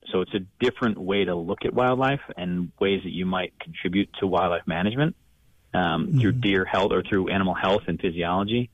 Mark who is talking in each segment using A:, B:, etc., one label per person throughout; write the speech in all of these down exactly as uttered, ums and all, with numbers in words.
A: So it's a different way to look at wildlife and ways that you might contribute to wildlife management um, mm-hmm. through deer health or through animal health and physiology.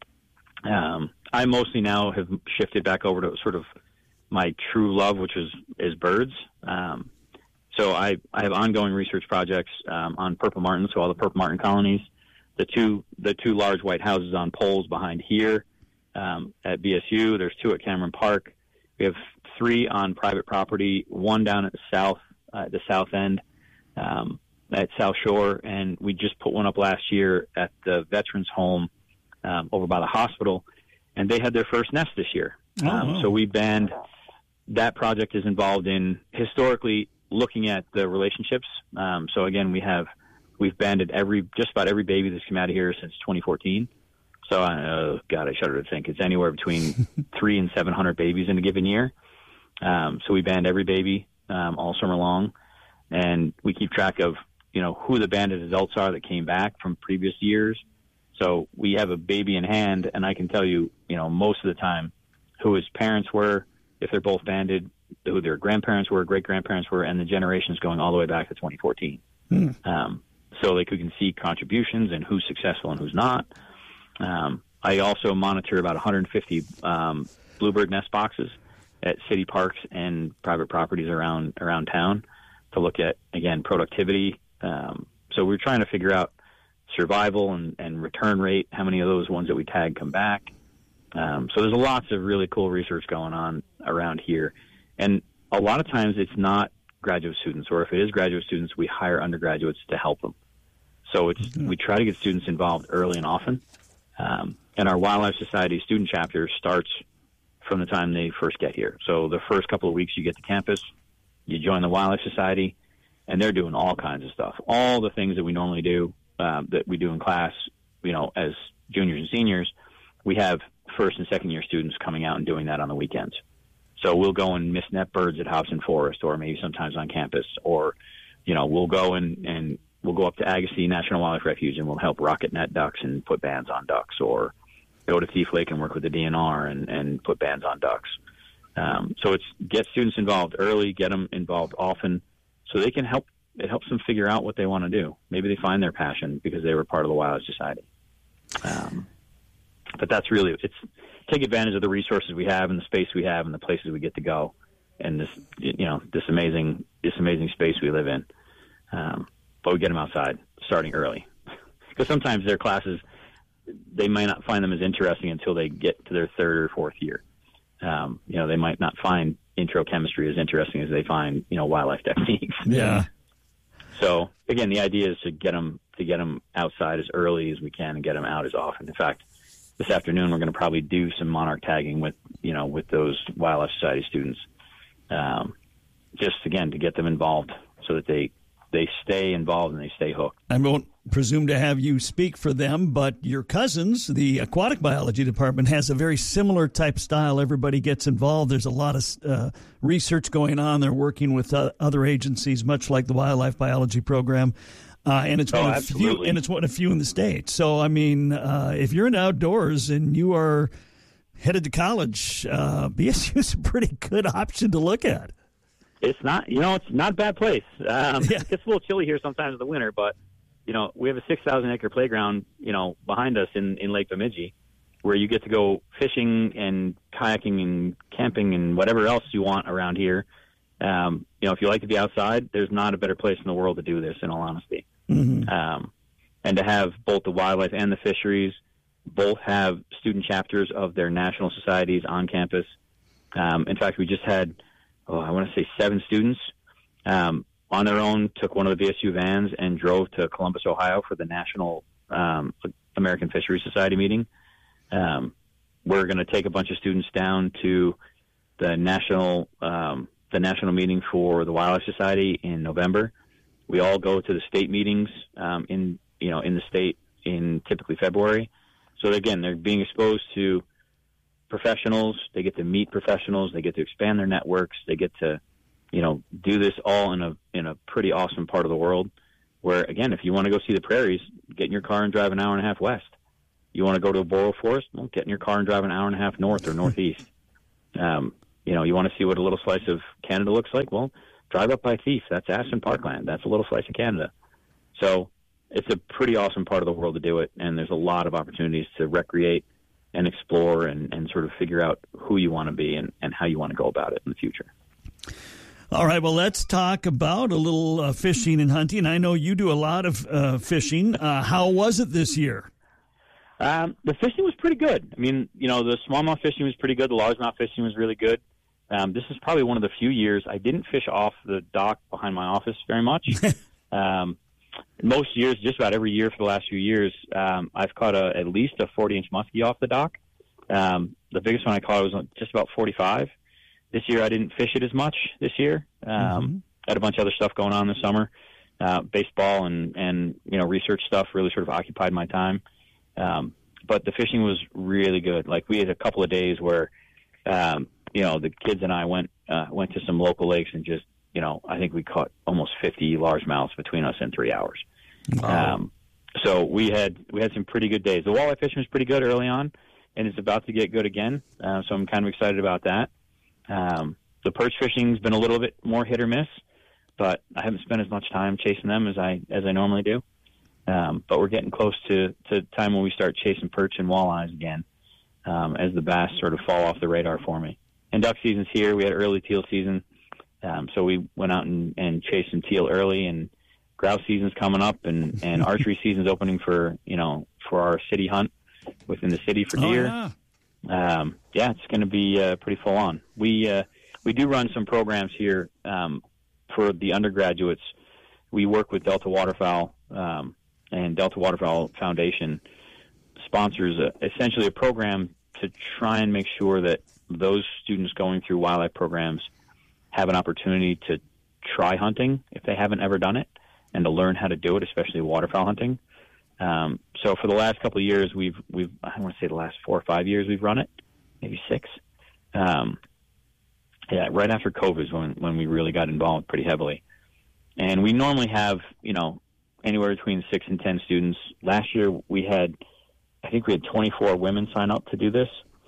A: Um, I mostly now have shifted back over to sort of my true love, which is, is birds. Um, so I, I have ongoing research projects um, on purple martins, so all the purple martin colonies, the two the two large white houses on poles behind here um, at B S U. There's two at Cameron Park. We have three on private property, one down at the south uh, at the south end um, at South Shore, and we just put one up last year at the Veterans Home um, over by the hospital, and they had their first nest this year.
B: Oh,
A: um,
B: wow.
A: So we banned. That project is involved in historically looking at the relationships. Um, so again, we have we've banded every just about every baby that's come out of here since twenty fourteen. So, uh, God, I shudder to think it's anywhere between three and seven hundred babies in a given year. Um, so we band every baby um, all summer long, and we keep track of you know who the banded adults are that came back from previous years. So we have a baby in hand, and I can tell you, you know, most of the time who his parents were, if they're both banded, who their grandparents were, great grandparents were, and the generations going all the way back to twenty fourteen.
B: Hmm.
A: Um, so they can see contributions and who's successful and who's not. Um, I also monitor about one hundred fifty um, bluebird nest boxes at city parks and private properties around around town to look at, again, productivity. Um, so we're trying to figure out survival and, and return rate, how many of those ones that we tag come back. Um, so there's lots of really cool research going on around here. And a lot of times it's not graduate students, or if it is graduate students, we hire undergraduates to help them. So it's mm-hmm. we try to get students involved early and often. Um, and our Wildlife Society student chapter starts from the time they first get here. So the first couple of weeks you get to campus, you join the Wildlife Society, and they're doing all kinds of stuff. All the things that we normally do, um, that we do in class, you know, as juniors and seniors, we have first and second year students coming out and doing that on the weekends. So we'll go and miss net birds at Hobson Forest, or maybe sometimes on campus, or, you know, we'll go and, and we'll go up to Agassiz National Wildlife Refuge and we'll help rocket net ducks and put bands on ducks, or go to Thief Lake and work with the D N R and, and put bands on ducks. Um, so it's get students involved early, get them involved often, so they can help. It helps them figure out what they want to do. Maybe they find their passion because they were part of the Wildlife Society. Um, but that's really, it's take advantage of the resources we have and the space we have and the places we get to go, and this, you know, this amazing, this amazing space we live in. Um, but we get them outside starting early, because sometimes their classes, they might not find them as interesting until they get to their third or fourth year. Um, you know, they might not find intro chemistry as interesting as they find, you know, wildlife techniques.
B: Yeah.
A: So again, the idea is to get them to get them outside as early as we can and get them out as often. In fact, this afternoon we're going to probably do some monarch tagging with, you know, with those Wildlife Society students, um, just again to get them involved so that they they stay involved and they stay hooked.
B: I won't presume to have you speak for them, but your cousins, the aquatic biology department, has a very similar type style. Everybody gets involved. There's a lot of uh, research going on. They're working with uh, other agencies, much like the wildlife biology program. Uh, and it's
A: oh,
B: one of
A: absolutely.
B: few, and it's one of few in the state. So, I mean, uh, if you're into outdoors and you are headed to college, uh, B S U is a pretty good option to look at.
A: It's not, you know, it's not a bad place. Um,
B: Yeah.
A: It gets a little chilly here sometimes in the winter, but, you know, we have a six thousand acre playground, you know, behind us in, in Lake Bemidji, where you get to go fishing and kayaking and camping and whatever else you want around here. Um, you know, if you like to be outside, there's not a better place in the world to do this, in all honesty.
B: Mm-hmm.
A: Um, and to have both the wildlife and the fisheries both have student chapters of their national societies on campus. Um, in fact, we just had, oh, I want to say seven students um, on their own, took one of the B S U vans and drove to Columbus, Ohio for the National um, American Fisheries Society meeting. Um, we're going to take a bunch of students down to the national um, the national meeting for the Wildlife Society in November. We all go to the state meetings um, in you know in the state in typically February. So again, they're being exposed to professionals. They get to meet professionals. They get to expand their networks. They get to, you know, do this all in a in a pretty awesome part of the world. Where again, if you want to go see the prairies, get in your car and drive an hour and a half west. You want to go to a boreal forest? Well, get in your car and drive an hour and a half north or northeast. Um, you know, you want to see what a little slice of Canada looks like? Well, drive up by Thief. That's Aspen Parkland. That's a little slice of Canada. So it's a pretty awesome part of the world to do it, and there's a lot of opportunities to recreate and explore and, and sort of figure out who you want to be and, and how you want to go about it in the future.
B: All right, well, let's talk about a little uh, fishing and hunting. I know you do a lot of uh, fishing. Uh, how was it this year?
A: Um, the fishing was pretty good. I mean, you know, the smallmouth fishing was pretty good. The largemouth fishing was really good. Um, this is probably one of the few years I didn't fish off the dock behind my office very much. um, most years, just about every year for the last few years, um, I've caught a, at least a forty-inch muskie off the dock. Um, the biggest one I caught was just about forty-five. This year I didn't fish it as much this year. Um, mm-hmm. I had a bunch of other stuff going on this summer. Uh, baseball and, and, you know, research stuff really sort of occupied my time. Um, but the fishing was really good. Like, we had a couple of days where, um, you know, the kids and I went, uh, went to some local lakes and just, you know, I think we caught almost fifty largemouths between us in three hours. Wow. Um, so we had, we had some pretty good days. The walleye fishing was pretty good early on, and it's about to get good again. Uh, so I'm kind of excited about that. Um, the perch fishing's been a little bit more hit or miss, but I haven't spent as much time chasing them as I, as I normally do. Um, but we're getting close to, to time when we start chasing perch and walleyes again, um, as the bass sort of fall off the radar for me. And duck season's here. We had early teal season. Um, so we went out and, and chased some teal early, and grouse season's coming up, and, and archery season's opening for, you know, for our city hunt within the city for deer.
B: Oh, yeah.
A: Um, yeah, it's going to be uh, pretty full on. We uh, we do run some programs here um, for the undergraduates. We work with Delta Waterfowl, um, and Delta Waterfowl Foundation sponsors a, essentially a program to try and make sure that those students going through wildlife programs have an opportunity to try hunting if they haven't ever done it, and to learn how to do it, especially waterfowl hunting. Um, so for the last couple of years, we've, we've, I want to say the last four or five years we've run it, maybe six. Um, yeah, right after COVID is when, when we really got involved pretty heavily. And we normally have, you know, anywhere between six and ten students. Last year we had, I think we had twenty-four women sign up to do this.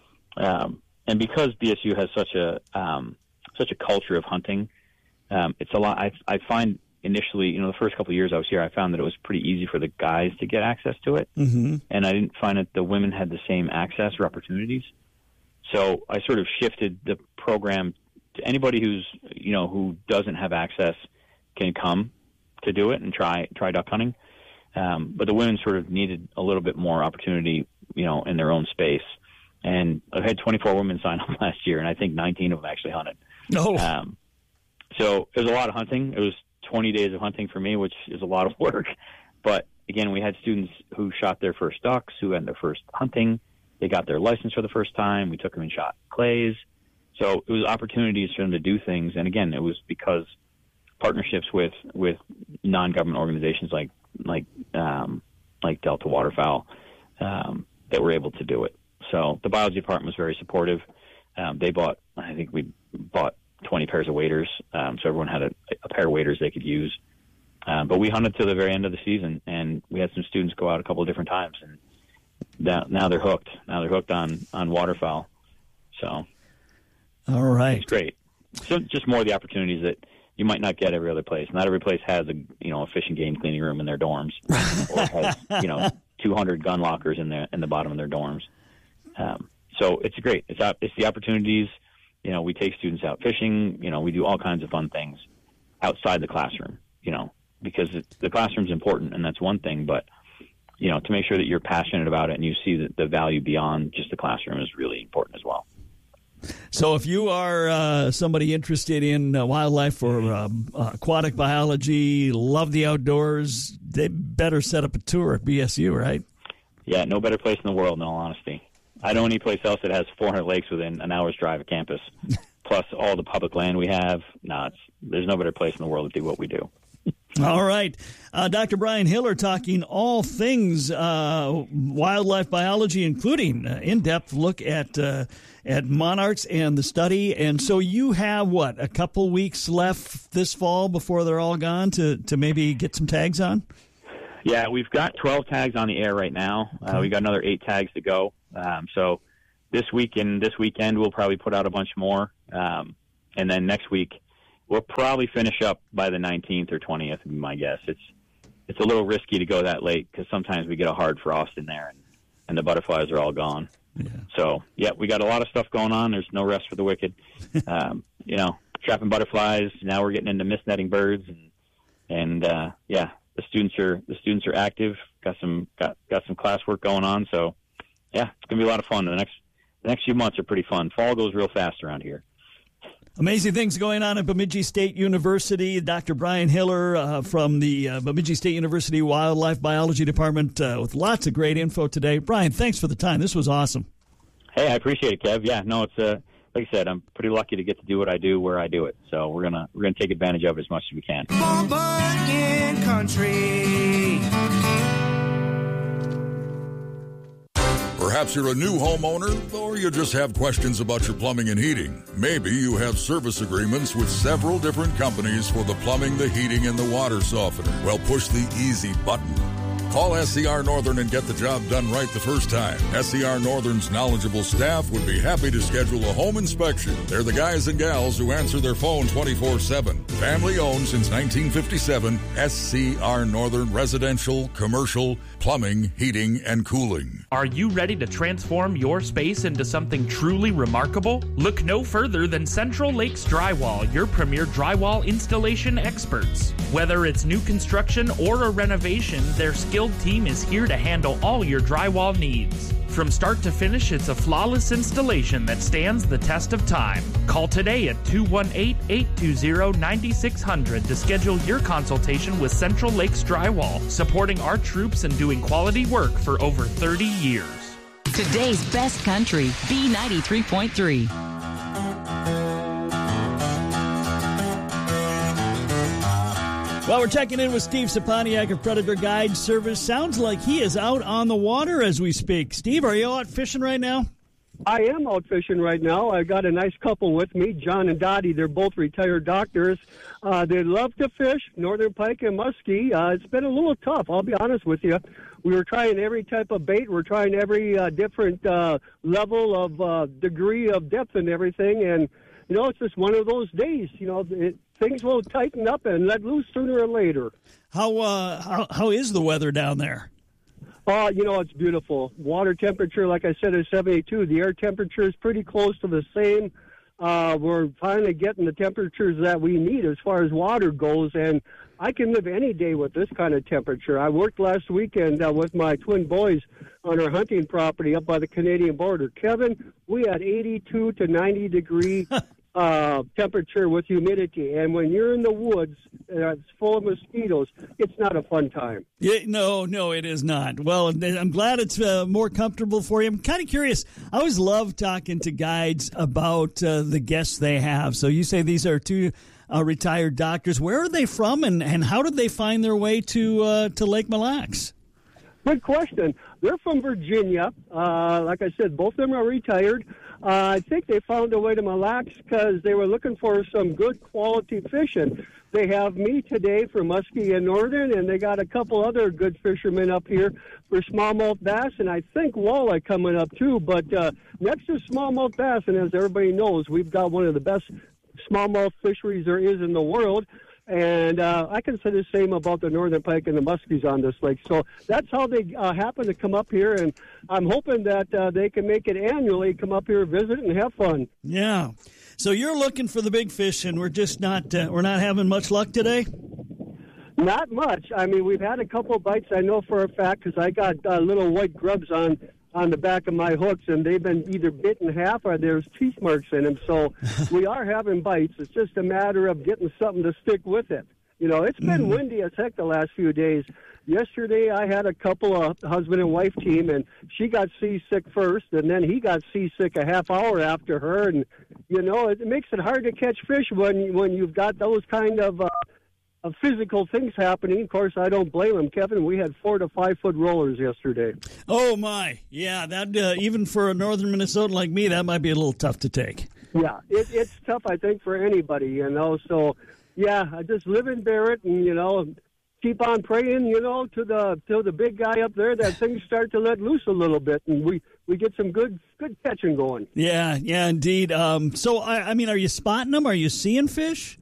A: Um, and because B S U has such a, um, such a culture of hunting, um, it's a lot, I, I find, initially, you know, the first couple of years I was here, I found that it was pretty easy for the guys to get access to it. Mm-hmm. And I didn't find that the women had the same access or opportunities. So I sort of shifted the program to anybody who's, you know, who doesn't have access can come to do it and try, try duck hunting. Um, but the women sort of needed a little bit more opportunity, you know, in their own space. And I had twenty-four women sign up last year, and I think nineteen of them actually hunted.
B: No.
A: Um, so it was a lot of hunting. It was twenty days of hunting for me, which is a lot of work. But again, we had students who shot their first ducks, who had their first hunting. They got their license for the first time. We took them and shot clays. So it was opportunities for them to do things. And again, it was because partnerships with, with non-government organizations like, like, um, like Delta Waterfowl, um, that were able to do it. So the biology department was very supportive. Um, they bought, I think we bought twenty pairs of waders. Um, so everyone had a, a pair of waders they could use. Um, but we hunted to the very end of the season, and we had some students go out a couple of different times, and now, now they're hooked. Now they're hooked on, on waterfowl. So,
B: all right,
A: it's great. So just more of the opportunities that you might not get every other place. Not every place has a, you know, a fish and game cleaning room in their dorms, or has, you know, two hundred gun lockers in their, in the bottom of their dorms. Um, so it's great. It's it's the opportunities. You know, we take students out fishing. You know, we do all kinds of fun things outside the classroom, you know, because it's, the classroom's important, and that's one thing. But, you know, to make sure that you're passionate about it and you see the, the value beyond just the classroom is really important as well.
B: So if you are uh, somebody interested in uh, wildlife or uh, uh, aquatic biology, love the outdoors, they better set up a tour at B S U, right?
A: Yeah, no better place in the world, in all honesty. I don't know any place else that has four hundred lakes within an hour's drive of campus, plus all the public land we have. No, it's, there's no better place in the world to do what we do.
B: All right. Uh, Doctor Brian Hiller talking all things uh, wildlife biology, including an in-depth look at uh, at monarchs and the study. And so you have, what, a couple weeks left this fall before they're all gone to, to maybe get some tags on? Yeah,
A: we've got twelve tags on the air right now. Uh, we've got another eight tags to go. Um, so this week and this weekend we'll probably put out a bunch more, um, and then next week we'll probably finish up by the nineteenth or twentieth. Would be my guess. It's it's a little risky to go that late because sometimes we get a hard frost in there and, and the butterflies are all gone. Yeah. So yeah, we got a lot of stuff going on. There's no rest for the wicked. um, you know, trapping butterflies. Now we're getting into mist netting birds, and and uh, yeah, the students are the students are active. Got some got got some classwork going on. So yeah, it's gonna be a lot of fun. The next the next few months are pretty fun. Fall goes real fast around here.
B: Amazing things going on at Bemidji State University. Doctor Brian Hiller uh, from the uh, Bemidji State University Wildlife Biology Department uh, with lots of great info today. Brian, thanks for the time. This was awesome.
A: Hey, I appreciate it, Kev. Yeah, no, it's uh, like I said, I'm pretty lucky to get to do what I do where I do it. So we're gonna we're gonna take advantage of it as much as we can.
C: Bumbuck Country.
D: Perhaps you're a new homeowner, or you just have questions about your plumbing and heating. Maybe you have service agreements with several different companies for the plumbing, the heating, and the water softener. Well, push the easy button. Call S C R Northern and get the job done right the first time. S C R Northern's knowledgeable staff would be happy to schedule a home inspection. They're the guys and gals who answer their phone twenty-four seven. Family owned since nineteen fifty-seven, S C R Northern Residential, Commercial, Plumbing, Heating, and Cooling.
E: Are you ready to transform your space into something truly remarkable? Look no further than Central Lakes Drywall, your premier drywall installation experts. Whether it's new construction or a renovation, their skilled team is here to handle all your drywall needs. From start to finish, it's a flawless installation that stands the test of time. Call today at two one eight, eight two zero, nine six zero zero to schedule your consultation with Central Lakes Drywall, supporting our troops and doing quality work for over thirty years.
F: Today's best country, B ninety-three point three.
B: Well, we're checking in with Steve Saponiak of Predator Guide Service. Sounds like he is out on the water as we speak. Steve, are you out fishing right now?
G: I am out fishing right now. I got a nice couple with me, John and Dottie. They're both retired doctors. Uh, they love to fish, northern pike and muskie. Uh, it's been a little tough, I'll be honest with you. We were trying every type of bait. We're trying every uh, different uh, level of uh, degree of depth and everything. And, you know, it's just one of those days. You know, it, things will tighten up and let loose sooner or later.
B: How uh, how how is the weather down there?
G: Uh, you know, it's beautiful. Water temperature, like I said, is seventy-two. The air temperature is pretty close to the same. Uh, we're finally getting the temperatures that we need as far as water goes, and I can live any day with this kind of temperature. I worked last weekend uh, with my twin boys on our hunting property up by the Canadian border. Kevin, we had eighty-two to ninety degree uh, temperature with humidity, and when you're in the woods, uh, it's full of mosquitoes. It's not a fun time.
B: Yeah, no, no, it is not. Well, I'm glad it's uh, more comfortable for you. I'm kind of curious. I always love talking to guides about uh, the guests they have. So you say these are two uh, retired doctors. Where are they from, and, and how did they find their way to uh, to Lake Mille Lacs?
G: Good question. They're from Virginia. Uh, like I said, both of them are retired. Uh, I think they found a way to Mille Lacs because they were looking for some good quality fishing. They have me today for muskie and northern, and they got a couple other good fishermen up here for smallmouth bass, and I think walleye coming up too. But uh, next to smallmouth bass, and as everybody knows, we've got one of the best smallmouth fisheries there is in the world. And uh, I can say the same about the northern pike and the muskies on this lake. So that's how they uh, happen to come up here, and I'm hoping that uh, they can make it annually, come up here, visit, and have fun.
B: Yeah. So you're looking for the big fish, and we're just not uh, we're not having much luck today?
G: Not much. I mean, we've had a couple bites, I know for a fact, because I got uh, little white grubs on on the back of my hooks, and they've been either bit in half or there's teeth marks in them. So we are having bites. It's just a matter of getting something to stick with it. You know, it's been mm. windy as heck the last few days. Yesterday I had a couple of husband and wife team, and she got seasick first, and then he got seasick a half hour after her. And, you know, it makes it hard to catch fish when, when you've got those kind of uh, of physical things happening. Of course, I don't blame him, Kevin. We had four to five foot rollers yesterday.
B: Oh my, yeah. That uh, even for a northern Minnesotan like me, that might be a little tough to take.
G: Yeah, it, it's tough, I think, for anybody. You know, so yeah, I just live and bear it, and you know, keep on praying, you know, to the to the big guy up there that things start to let loose a little bit, and we, we get some good good catching going.
B: Yeah, yeah, indeed. Um, so, I, I mean, are you spotting them? Are you seeing fish?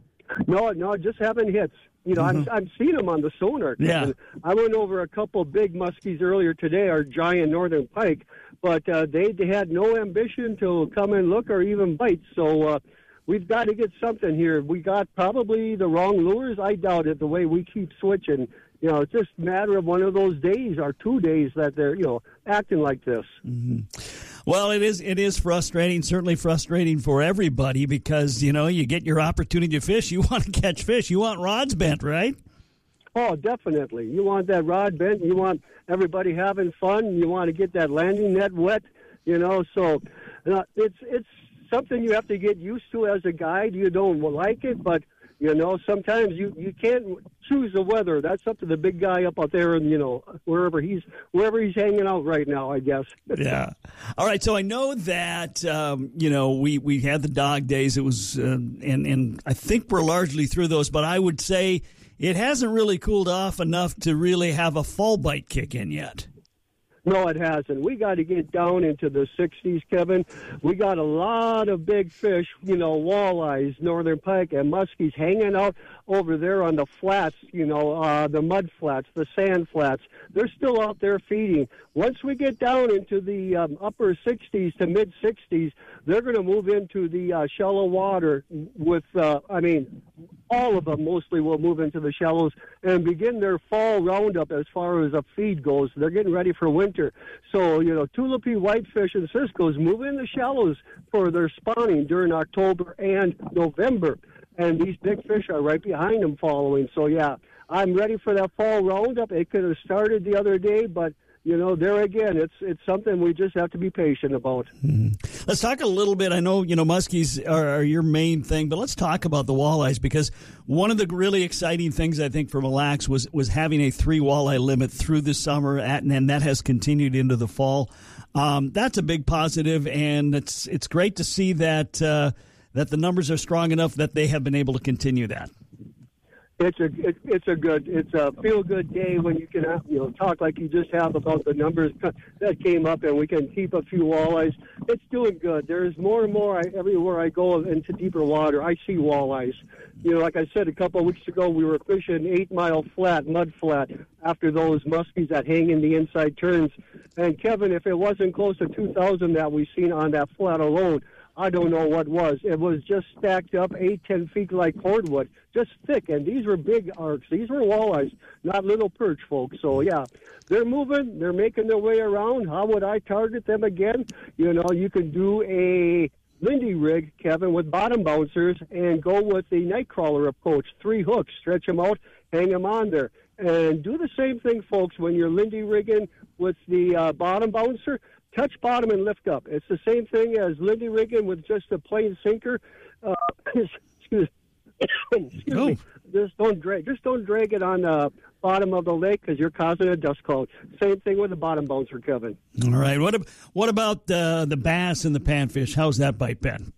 G: No, no, just having hits. You know, mm-hmm. I'm I'm seeing them on the sonar.
B: Yeah.
G: I went over a couple big muskies earlier today, our giant northern pike, but uh, they, they had no ambition to come and look or even bite. So uh, we've got to get something here. We got probably the wrong lures. I doubt it. The way we keep switching, you know, it's just a matter of one of those days or two days that they're, you know, acting like this.
B: Mm-hmm. Well, it is it is frustrating, certainly frustrating for everybody because, you know, you get your opportunity to fish. You want to catch fish. You want rods bent, right?
G: Oh, definitely. You want that rod bent. You want everybody having fun. You want to get that landing net wet, you know. So uh, it's it's something you have to get used to as a guide. You don't like it, but, you know, sometimes you, you can't choose the weather. That's up to the big guy up out there and, you know, wherever he's wherever he's hanging out right now, I guess.
B: Yeah. All right. So I know that, um, you know, we, we had the dog days. It was, uh, and, and I think we're largely through those, but I would say it hasn't really cooled off enough to really have a fall bite kick in yet.
G: No, it hasn't. We got to get down into the sixties, Kevin. We got a lot of big fish, you know, walleyes, northern pike, and muskies hanging out over there on the flats, you know, uh, the mud flats, the sand flats. They're still out there feeding. Once we get down into the um, upper sixties to mid-sixties, they're going to move into the uh, shallow water with, uh, I mean, all of them mostly will move into the shallows and begin their fall roundup as far as a feed goes. They're getting ready for winter. So, you know, tulipy, whitefish, and ciscos move in the shallows for their spawning during October and November. And these big fish are right behind them following. So, yeah, I'm ready for that fall roundup. It could have started the other day, but, you know, there again, it's it's something we just have to be patient about.
B: Mm-hmm. Let's talk a little bit. I know, you know, muskies are, are your main thing, but let's talk about the walleyes because one of the really exciting things, I think, for Mille Lacs was, was having a three walleye limit through the summer, at, and that has continued into the fall. Um, that's a big positive, and it's it's great to see that uh, that the numbers are strong enough that they have been able to continue that.
G: It's a it, it's a good it's a feel good day when you can you know talk like you just have about the numbers that came up and we can keep a few walleyes. It's doing good. There's more and more I, everywhere I go into deeper water. I see walleyes. You know, like I said a couple of weeks ago, we were fishing Eight Mile Flat, mud flat, after those muskies that hang in the inside turns. And Kevin, if it wasn't close to two thousand that we seen on that flat alone, I don't know what was. It was just stacked up eight, ten feet like cordwood, just thick. And these were big arcs. These were walleyes, not little perch, folks. So, yeah, they're moving. They're making their way around. How would I target them again? You know, you can do a Lindy rig, Kevin, with bottom bouncers and go with the nightcrawler approach. Three hooks, stretch them out, hang them on there. And do the same thing, folks, when you're Lindy rigging with the uh, bottom bouncer. Touch bottom and lift up. It's the same thing as Lindy rigging with just a plain sinker. Uh, excuse excuse oh. me. Just don't drag. Just don't drag it on the bottom of the lake because you're causing a dust cloud. Same thing with the bottom bouncer, Kevin.
B: All right. What what about uh, the bass and the panfish? How's that bite been?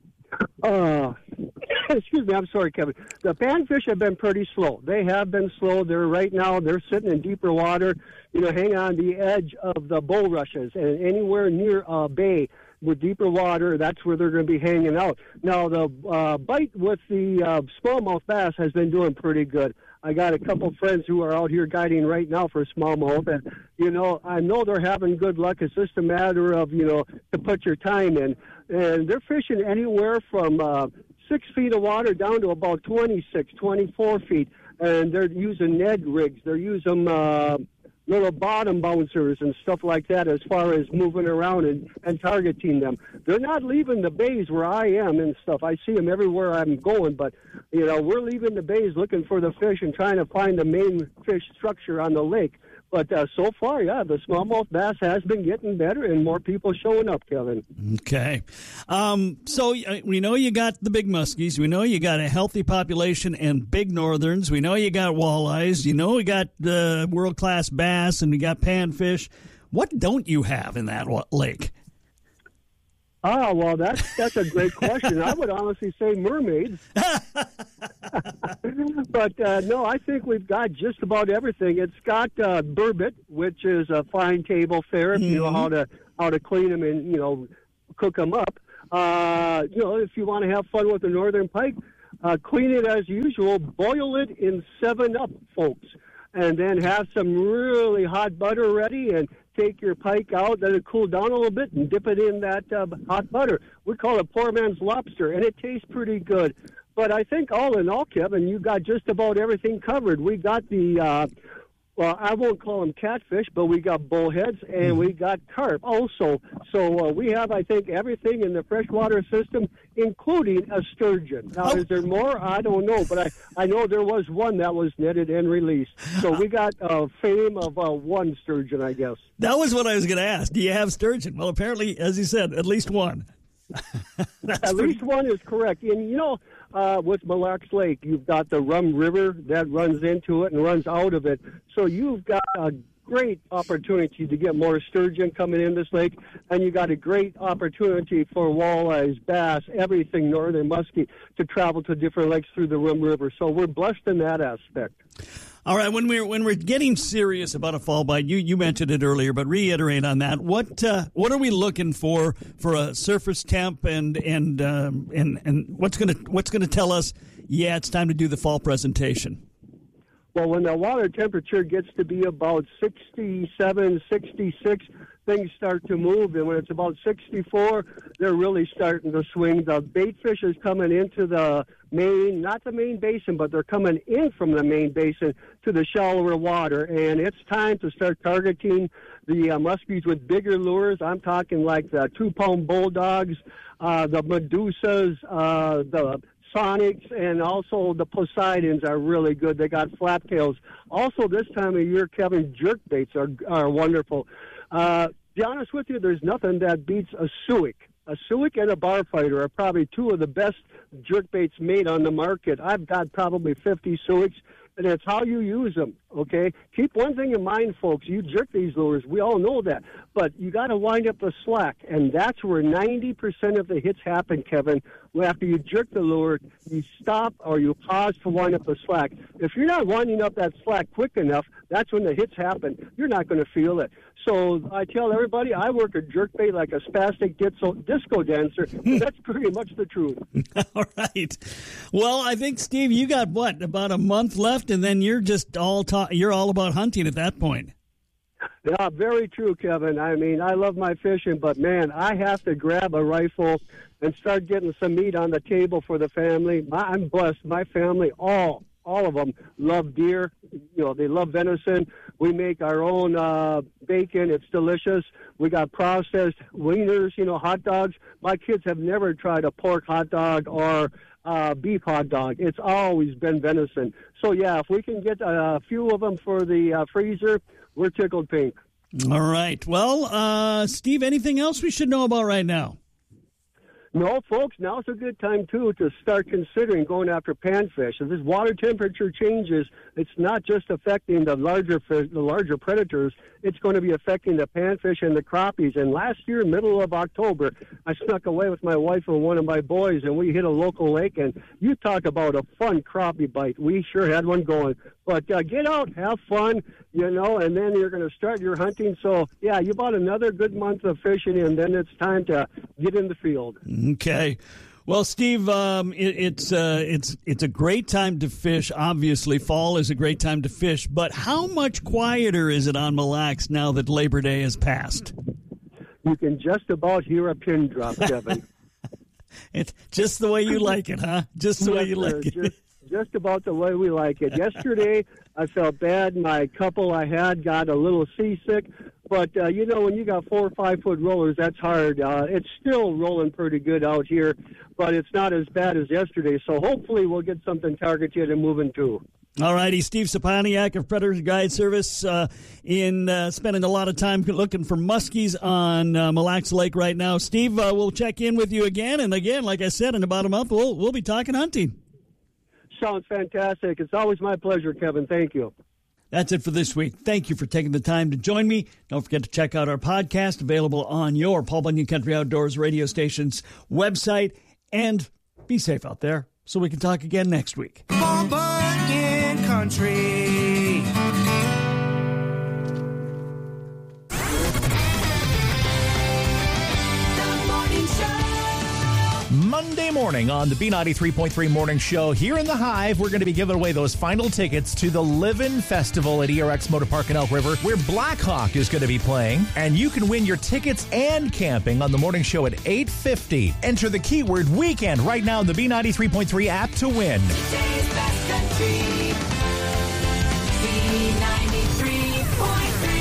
G: Uh, excuse me. I'm sorry, Kevin. The panfish have been pretty slow. They have been slow. They're right now. They're sitting in deeper water. You know, hang on the edge of the bulrushes and anywhere near a bay with deeper water, that's where they're going to be hanging out. Now, the uh, bite with the uh, smallmouth bass has been doing pretty good. I got a couple friends who are out here guiding right now for smallmouth, and, you know, I know they're having good luck. It's just a matter of, you know, to put your time in. And they're fishing anywhere from uh, six feet of water down to about twenty-six, twenty-four feet. And they're using Ned rigs. They're using uh, little bottom bouncers and stuff like that as far as moving around and, and targeting them. They're not leaving the bays where I am and stuff. I see them everywhere I'm going, but, you know, we're leaving the bays looking for the fish and trying to find the main fish structure on the lake. But uh, so far, yeah, the smallmouth bass has been getting better and more people showing up, Kevin.
B: Okay. Um, so uh, we know you got the big muskies. We know you got a healthy population and big northerns. We know you got walleyes. You know we got uh, world-class bass and we got panfish. What don't you have in that lake?
G: Ah, well, that's that's a great question. I would honestly say mermaids. But, uh, no, I think we've got just about everything. It's got uh, burbot, which is a fine table fare if mm-hmm. you know how to how to clean them and, you know, cook them up. Uh, you know, if you want to have fun with the northern pike, uh, clean it as usual. Boil it in seven up, folks. And then have some really hot butter ready and take your pike out, let it cool down a little bit, and dip it in that uh, hot butter. We call it poor man's lobster, and it tastes pretty good. But I think all in all, Kevin, you got just about everything covered. We got the, uh, well, I won't call them catfish, but we got bullheads, and we got carp also. So uh, we have, I think, everything in the freshwater system, including a sturgeon. Now, oh. is there more? I don't know, but I, I know there was one that was netted and released. So we got a fame of uh, one sturgeon, I guess.
B: That was what I was going to ask. Do you have sturgeon? Well, apparently, as you said, at least one.
G: At
B: pretty...
G: least one is correct. And, you know, uh, with Mille Lacs Lake, you've got the Rum River that runs into it and runs out of it. So you've got a great opportunity to get more sturgeon coming in this lake, and you got a great opportunity for walleyes, bass, everything northern muskie to travel to different lakes through the Rum River. So we're blessed in that aspect.
B: All right, when we're when we're getting serious about a fall bite, you, you mentioned it earlier, but reiterate on that. What uh, what are we looking for for a surface temp, and and um, and and what's gonna what's gonna tell us? Yeah, it's time to do the fall presentation.
G: Well, when the water temperature gets to be about sixty-seven, sixty-six, things start to move. And when it's about sixty-four, they're really starting to swing. The bait fish is coming into the main, not the main basin, but they're coming in from the main basin to the shallower water. And it's time to start targeting the uh, muskies with bigger lures. I'm talking like the two-pound bulldogs, uh, the Medusas, uh, the Sonics, and also the Poseidons are really good. They got flaptails. Also, this time of year, Kevin, jerk baits are are wonderful. Uh, to be honest with you, there's nothing that beats a suic. A suic and a bar fighter are probably two of the best jerk baits made on the market. I've got probably fifty suics, and it's how you use them, okay? Keep one thing in mind, folks. You jerk these lures. We all know that. But you got to wind up the slack, and that's where ninety percent of the hits happen, Kevin. After you jerk the lure, you stop or you pause to wind up the slack. If you're not winding up that slack quick enough, that's when the hits happen. You're not going to feel it. So I tell everybody I work a jerkbait like a spastic disco, disco dancer. That's pretty much the truth.
B: All right. Well, I think, Steve, you got, what, about a month left, and then you're just all ta- you're all about hunting at that point.
G: Yeah, very true, Kevin. I mean, I love my fishing, but, man, I have to grab a rifle and start getting some meat on the table for the family. My, I'm blessed. My family, all, all of them, love deer. You know, they love venison. We make our own uh, bacon. It's delicious. We got processed wieners, you know, hot dogs. My kids have never tried a pork hot dog or uh, beef hot dog. It's always been venison. So, yeah, if we can get a few of them for the uh, freezer, we're tickled pink.
B: All right. Well, uh, Steve, anything else we should know about right now?
G: No, folks, now's a good time, too, to start considering going after panfish. If this water temperature changes, it's not just affecting the larger fish, the larger predators. It's going to be affecting the panfish and the crappies. And last year, middle of October, I snuck away with my wife and one of my boys, and we hit a local lake. And you talk about a fun crappie bite. We sure had one going. But uh, get out, have fun, you know, and then you're going to start your hunting. So, yeah, you bought another good month of fishing, and then it's time to get in the field.
B: Okay. Well, Steve, um, it, it's uh, it's it's a great time to fish. Obviously, fall is a great time to fish. But how much quieter is it on Mille Lacs now that Labor Day has passed?
G: You can just about hear a pin drop, Kevin.
B: It's just the way you like it, huh? Just the
G: yes,
B: way you
G: sir.
B: like it.
G: Just, just about the way we like it. Yesterday, I felt bad. My couple I had got a little seasick. But, uh, you know, when you got four or five-foot rollers, that's hard. Uh, it's still rolling pretty good out here, but it's not as bad as yesterday. So hopefully we'll get something targeted and moving, too.
B: All righty, Steve Saponiak of Predator Guide Service uh, in uh, spending a lot of time looking for muskies on uh, Mille Lacs Lake right now. Steve, uh, we'll check in with you again. And, again, like I said, in about a month, we'll, we'll be talking hunting.
G: Sounds fantastic. It's always my pleasure, Kevin. Thank you.
B: That's it for this week. Thank you for taking the time to join me. Don't forget to check out our podcast, available on your Paul Bunyan Country Outdoors radio station's website. And be safe out there so we can talk again next week.
C: Paul Bunyan. country.
H: Monday morning on the B ninety-three point three Morning Show here in the Hive, we're going to be giving away those final tickets to the Livin' Festival at E R X Motor Park in Elk River, where Blackhawk is going to be playing. And you can win your tickets and camping on the morning show at eight fifty. Enter the keyword weekend right now in the B ninety-three point three app to win.
I: Today's best country. B ninety-three point three.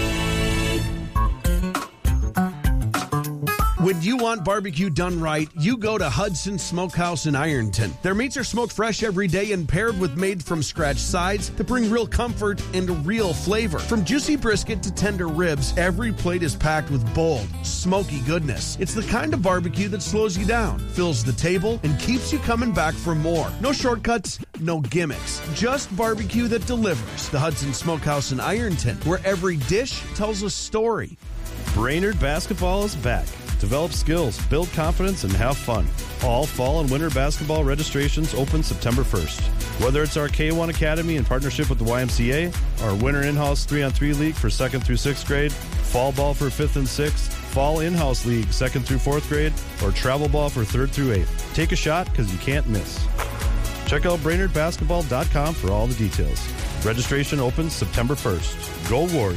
J: When you want barbecue done right, you go to Hudson Smokehouse in Ironton. Their meats are smoked fresh every day and paired with made-from-scratch sides that bring real comfort and real flavor. From juicy brisket to tender ribs, every plate is packed with bold, smoky goodness. It's the kind of barbecue that slows you down, fills the table, and keeps you coming back for more. No shortcuts, no gimmicks. Just barbecue that delivers. The Hudson Smokehouse in Ironton, where every dish tells a story.
K: Brainerd basketball is back. Develop skills, build confidence, and have fun. All fall and winter basketball registrations open September first. Whether it's our K one Academy in partnership with the Y M C A, our winter in-house three on three league for second through sixth grade, fall ball for fifth and sixth, fall in-house league second through fourth grade, or travel ball for third through eighth. Take a shot because you can't miss. Check out Brainerd Basketball dot com for all the details. Registration opens September first. Go Warriors.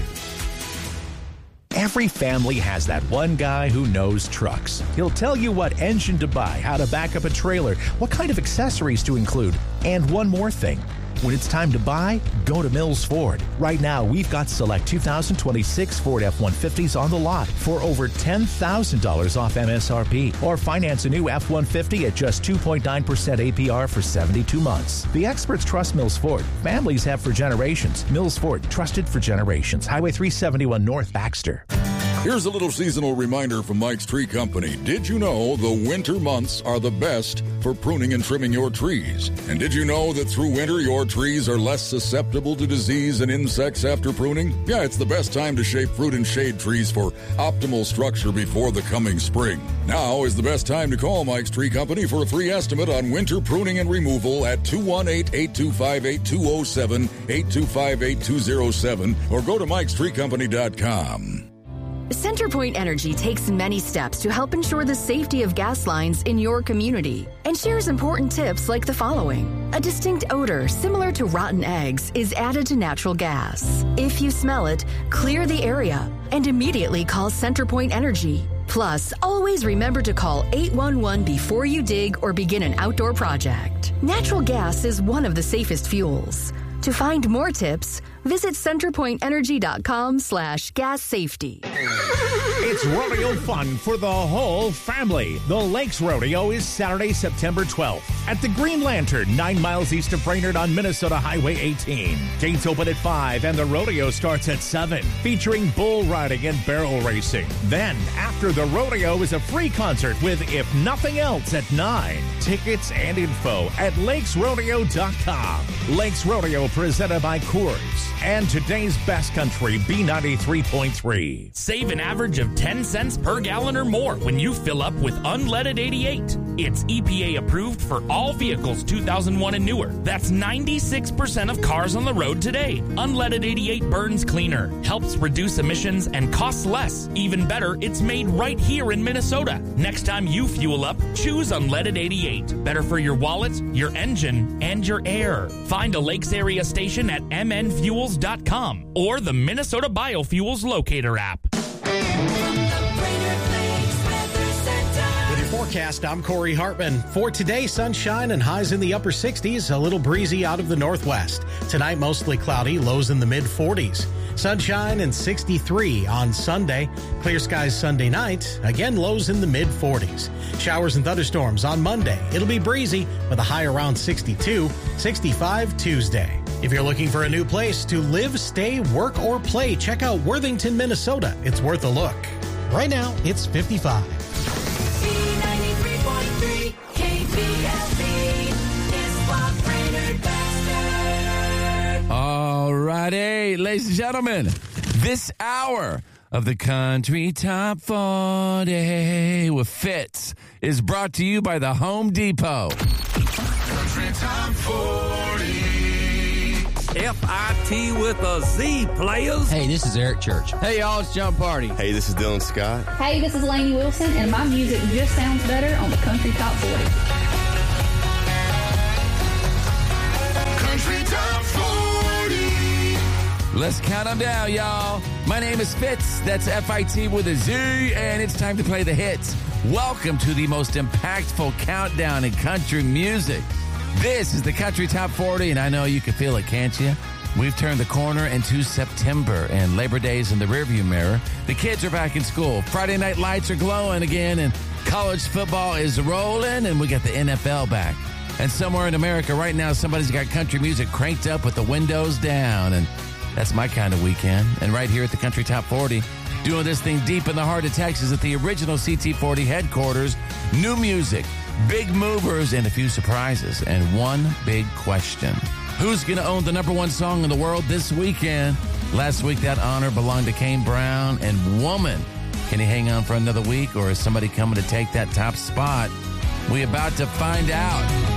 H: Every family has that one guy who knows trucks. He'll tell you what engine to buy, how to back up a trailer, what kind of accessories to include, and one more thing. When it's time to buy, go to Mills Ford. Right now, we've got select two thousand twenty-six Ford F one fifties on the lot for over ten thousand dollars off M S R P. Or finance a new F one fifty at just two point nine percent A P R for seventy-two months. The experts trust Mills Ford. Families have for generations. Mills Ford, trusted for generations. Highway three seventy-one North, Baxter.
D: Here's a little seasonal reminder from Mike's Tree Company. Did you know the winter months are the best for pruning and trimming your trees? And did you know that through winter, your trees are less susceptible to disease and insects after pruning? Yeah, it's the best time to shape fruit and shade trees for optimal structure before the coming spring. Now is the best time to call Mike's Tree Company for a free estimate on winter pruning and removal at two one eight, eight two five, eight two zero seven, eight two five, eight two zero seven, or go to mikes tree company dot com.
L: CenterPoint Energy takes many steps to help ensure the safety of gas lines in your community and shares important tips like the following. A distinct odor similar to rotten eggs is added to natural gas. If you smell it, clear the area and immediately call CenterPoint Energy. Plus, always remember to call eight one one before you dig or begin an outdoor project. Natural gas is one of the safest fuels. To find more tips, visit centerpointenergy.com slash gas safety.
H: It's rodeo fun for the whole family. The Lakes Rodeo is Saturday, September twelfth at the Green Lantern, nine miles east of Brainerd on Minnesota Highway eighteen. Gates open at five and the rodeo starts at seven, featuring bull riding and barrel racing. Then, after the rodeo is a free concert with If Nothing Else at nine. Tickets and info at lakes rodeo dot com. Lakes Rodeo presented by Coors and today's best country, B ninety-three point three.
E: Save an average of ten cents per gallon or more when you fill up with unleaded eighty-eight. It's E P A approved for all vehicles two thousand one and newer. That's ninety-six percent of cars on the road today. Unleaded eighty-eight burns cleaner, helps reduce emissions, and costs less. Even better, it's made right here in Minnesota. Next time you fuel up, choose unleaded eighty-eight. Better for your wallet, your engine, and your air. Find a Lakes area station at m n fuels dot com or the Minnesota Biofuels Locator app.
M: With your forecast, I'm Corey Hartman. For today, sunshine and highs in the upper sixties, a little breezy out of the northwest. Tonight, mostly cloudy, lows in the mid forties. Sunshine and sixty-three on Sunday. Clear skies Sunday night. Again, lows in the mid forties. Showers and thunderstorms on Monday. It'll be breezy with a high around sixty-two. sixty-five Tuesday. If you're looking for a new place to live, stay, work, or play, check out Worthington, Minnesota. It's worth a look. Right now, it's fifty-five.
I: B ninety-three point three K B L B is what Brainerd Baxter.
N: All righty, ladies and gentlemen, this hour of the Country Top forty with Fitz is brought to you by the Home Depot.
I: Country Top forty.
O: F I T with a Z, players.
P: Hey, this is Eric Church.
Q: Hey, y'all, it's John Party.
R: Hey, this is Dylan Scott.
S: Hey, this is Lainey Wilson, and my music just sounds better on the Country Top forty.
I: Country Top forty.
N: Let's count them down, y'all. My name is Fitz. That's F I T with a Z, and it's time to play the hits. Welcome to the most impactful countdown in country music. This is the Country Top forty, and I know you can feel it, can't you? We've turned the corner into September, and Labor Day's in the rearview mirror. The kids are back in school. Friday night lights are glowing again, and college football is rolling, and we got the N F L back. And somewhere in America right now, somebody's got country music cranked up with the windows down, and that's my kind of weekend. And right here at the Country Top forty, doing this thing deep in the heart of Texas at the original C T forty headquarters, new music, big movers, and a few surprises, and one big question. Who's going to own the number one song in the world this weekend? Last week, that honor belonged to Kane Brown, and Woman. Can he hang on for another week, or is somebody coming to take that top spot? We about to find out.